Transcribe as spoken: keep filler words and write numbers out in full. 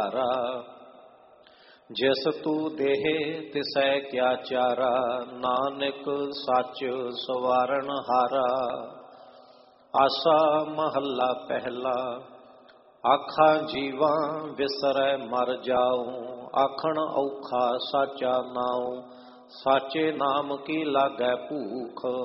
ਜਿਸ ਤੂ ਦੇਹ ਤਿਸੈ ਕਿਆ ਚਾਰਾ, ਨਾਨਕ ਸੱਚ ਸਵਾਰਨ ਹਾਰਾ। ਆਸਾ ਮਹੱਲਾ ਪਹਿਲਾ। ਆਖਾਂ ਜੀਵਾਂ ਵਿਸਰੈ ਮਰ ਜਾਉ, ਆਖਣ ਔਖਾ ਸਾਚਾ ਨਾਉ। ਸਾਚੇ ਨਾਮ ਕੀ ਲਾਗੈ ਭੂਖ,